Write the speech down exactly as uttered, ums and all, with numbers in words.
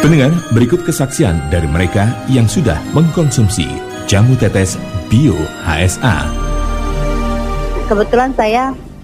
Pendengar, berikut kesaksian dari mereka yang sudah mengkonsumsi jamu tetes Bio H S A. Kebetulan saya